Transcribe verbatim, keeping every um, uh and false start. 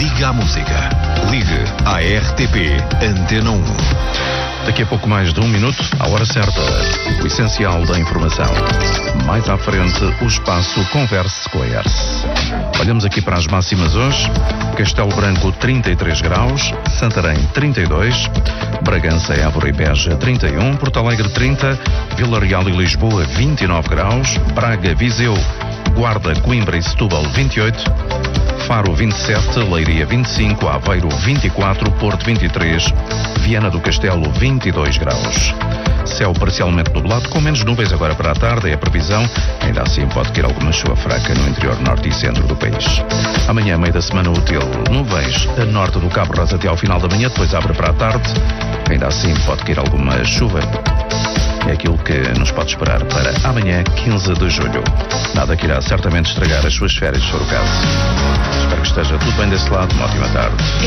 Ligue à música. Ligue à R T P Antena um. Daqui a pouco mais de um minuto, à hora certa, o essencial da informação. Mais à frente, o espaço Converse com a E R S. Olhamos aqui para as máximas hoje. Castelo Branco, trinta e três graus. Santarém, trinta e dois. Bragança, Évora e Beja, trinta e um. Porto Alegre, trinta. Vila Real e Lisboa, vinte e nove graus. Braga, Viseu, Guarda, Coimbra e Setúbal, vinte e oito. Faro, vinte e sete, Leiria, vinte e cinco, Aveiro, vinte e quatro, Porto, vinte e três, Viana do Castelo, vinte e dois graus. Céu parcialmente nublado, com menos nuvens agora para a tarde, é a previsão. Ainda assim pode cair alguma chuva fraca no interior norte e centro do país. Amanhã, meio da semana útil, nuvens a norte do Cabo Rosa até ao final da manhã, depois abre para a tarde. Ainda assim pode cair alguma chuva. É aquilo que nos pode esperar para amanhã, quinze de julho. Nada que irá certamente estragar as suas férias, se for o caso. Espero que esteja tudo bem desse lado. Uma ótima tarde.